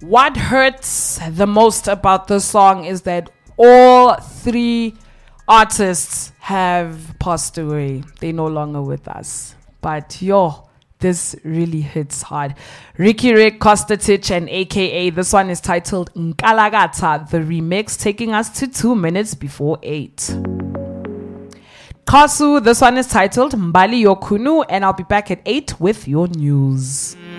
What hurts the most about this song is that all three artists have passed away. They're no longer with us. But this really hits hard. Ricky Rick, Kostatich, and AKA. This one is titled Nkalagata, the remix, taking us to 2 minutes before 8. Kasu, this one is titled Mbali Yokunu, and I'll be back at 8 with your news.